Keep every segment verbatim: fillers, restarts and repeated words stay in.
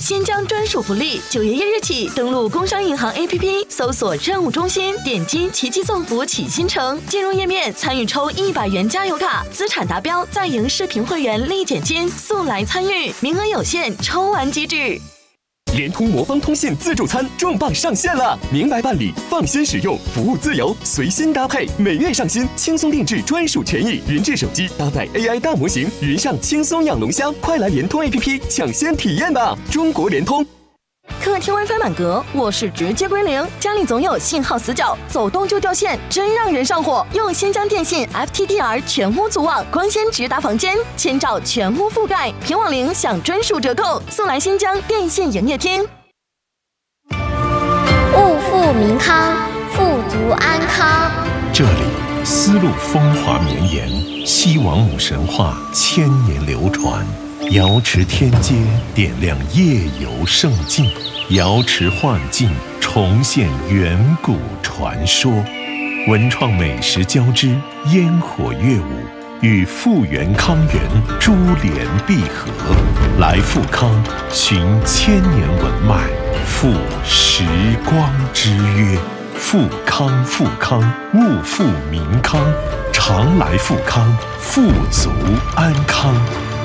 新疆专属福利，九月一日起，登录工商银行 A P P， 搜索任务中心，点击奇迹送福启新城，进入页面参与抽一百元加油卡，资产达标再赢视频会员立减金，速来参与，名额有限，抽完即止。 联通魔方通信自助餐重磅上线了，明白办理，放心使用，服务自由，随心搭配，每月上新，轻松定制专属权益，云智手机搭载 A I 大模型，云上轻松养龙虾，快来联通 A P P 抢先体验吧！中国联通。 客厅 WiFi 满格，卧室直接归零，家里总有信号死角，走动就掉线，真让人上火。用新疆电信 F T D R 全屋组网，光纤直达房间，千兆全屋覆盖，平网零享专属折扣，速来新疆电信营业厅。 物富民康，富足安康。 这里丝路风华绵延，西王母神话千年流传。瑶池天街点亮夜游胜境，瑶池幻境重现远古传说，文创美食交织，烟火乐舞与富源康源珠联璧合，来富康寻千年文脉，赴时光之约，富康富康物富民康，常来富康，富足安康。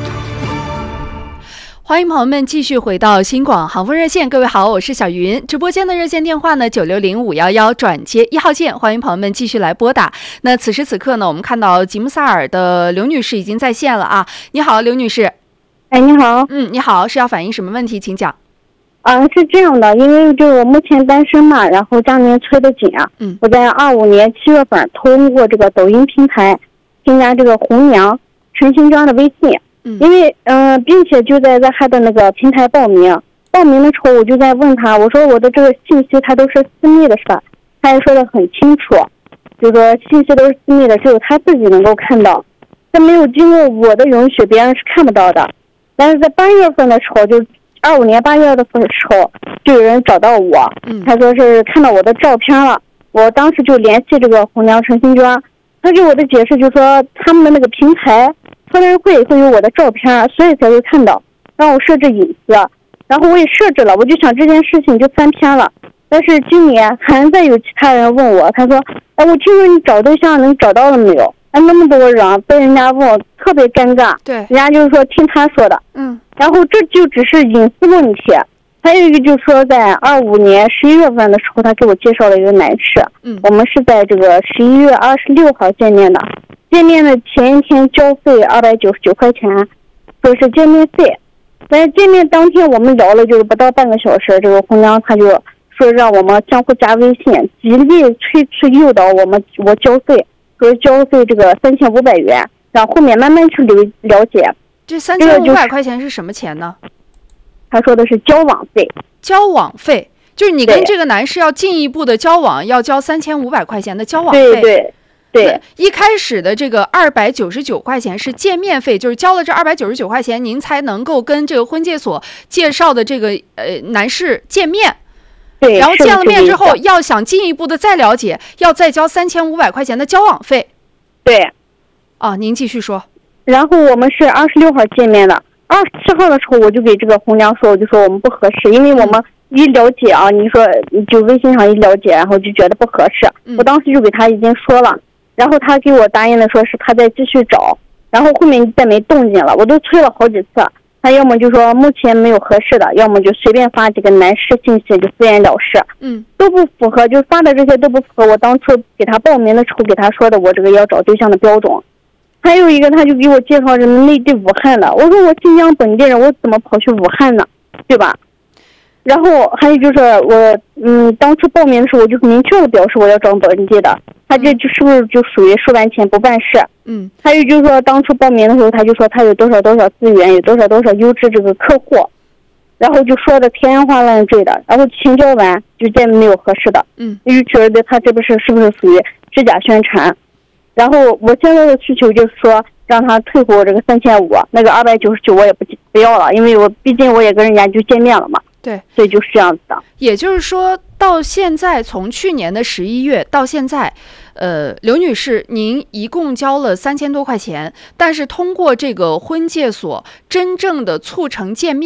欢迎朋友们继续回到新广航风热线，各位好，我是小云。直播间的热线电话呢九六零五一一转接一号线，欢迎朋友们继续来拨打。那此时此刻呢，我们看到吉木萨尔的刘女士已经在线了啊。你好，刘女士。 哎，你好。 嗯，你好，是要反映什么问题？请讲。 啊，是这样的，因为就我目前单身嘛，然后家里面催得紧啊。 嗯。 我在二五年七月份通过这个抖音平台添加这个红娘陈新庄的微信。因为嗯、呃，并且就在在他的那个平台报名，报名的时候我就在问他，我说我的这个信息他都是私密的是吧？他也说得很清楚，就说信息都是私密的，只有他自己能够看到，他没有经过我的允许，别人是看不到的。但是在八月份的时候，就二五年八月份的时候，就有人找到我，他说是看到我的照片了，我当时就联系这个红娘陈新庄，他给我的解释就说他们的那个平台。特别会会有我的照片，所以才会看到，让我设置隐私，然后我也设置了，我就想这件事情就翻篇了。但是今年还在有其他人问我，他说：“哎，我听说你找对象，你找到了没有？”哎，那么多人被人家问我，特别尴尬。 对， 人家就是说听他说的， 嗯， 然后这就只是隐私问题。还有一个就是说，在二五年十一月份的时候，他给我介绍了一个男士， 嗯， 我们是在这个十一月二十六号见面的。见面的前一天交费二百九十九块钱，说是见面费。但是见面当天我们聊了就是不到半个小时，这个红娘她就说让我们相互加微信，极力催促诱导我们我交费，说交费这个三千五百元，然后后面慢慢去了了解。 这三千五百块钱是什么钱呢？ 他说的是交往费。 交往费就是你跟这个男士要进一步的交往，要交三千五百块钱的交往费。 对对。对， 一开始的这个二百九十九块钱是见面费，就是交了这二百九十九块钱，您才能够跟这个婚介所介绍的这个呃男士见面。 对， 然后见了面之后，要想进一步的再了解，要再交三千五百块钱的交往费。 对， 啊，您继续说。 然后我们是二十六号见面的，二十七号的时候我就给这个红娘说，我就说我们不合适，因为我们一了解啊，你说就微信上一了解，然后就觉得不合适， 嗯、 我当时就给他已经说了。然后他给我答应的说是他在继续找，然后后面再没动静了，我都催了好几次，他要么就说目前没有合适的，要么就随便发几个男士信息就敷衍了事， 嗯， 都不符合，就发的这些都不符合我当初给他报名的时候给他说的我这个要找对象的标准。还有一个他就给我介绍什么内地武汉的，我说我新疆本地人，我怎么跑去武汉呢，对吧？然后还有就是我嗯，当初报名的时候我就明确的表示我要找本地的，他这就是不是就属于收完钱不办事？ 嗯， 还有就是说当初报名的时候他就说他有多少多少资源，有多少多少优质这个客户，然后就说的天花乱坠的，然后请教完就再没有合适的， 嗯， 就觉得他这不是是不是属于虚假宣传？然后我现在的需求就是说让他退回我这个三千五，那个二百九十九我也不不要了，因为我毕竟我也跟人家就见面了嘛。 对， 所以就是这样子的。 也就是说，到现在，从去年的十一月到现在，呃，刘女士，您一共交了三千多块钱，但是通过这个婚介所真正的促成见面。